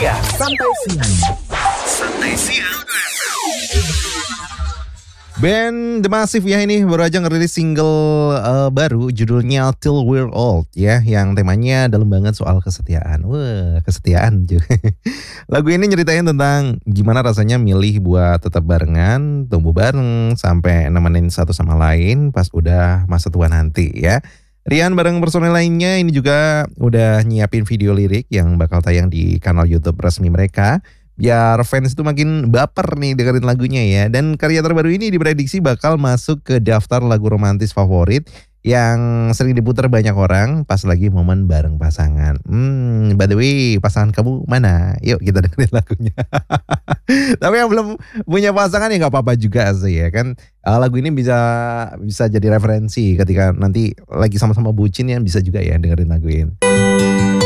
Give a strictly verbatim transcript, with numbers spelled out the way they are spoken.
siang. Santai siang. Santai siang. Band The Massive ya ini baru aja ngerilis single uh, baru judulnya Till We're Old ya, yang temanya dalam banget soal kesetiaan. Wah, kesetiaan juga. Lagu ini nyeritain tentang gimana rasanya milih buat tetap barengan, tumbuh bareng sampai nemenin satu sama lain pas udah masa tua nanti ya. Rian bareng personel lainnya ini juga udah nyiapin video lirik yang bakal tayang di kanal YouTube resmi mereka. Biar fans itu makin baper nih dengerin lagunya ya. Dan karya terbaru ini diprediksi bakal masuk ke daftar lagu romantis favorit yang sering diputar banyak orang pas lagi momen bareng pasangan. Hmm, by the way, pasangan kamu mana? Yuk kita dengerin lagunya. Tapi yang belum punya pasangan ya nggak apa-apa juga sih ya kan. Uh, lagu ini bisa bisa jadi referensi ketika nanti lagi sama-sama bucin ya, bisa juga ya dengerin lagu ini.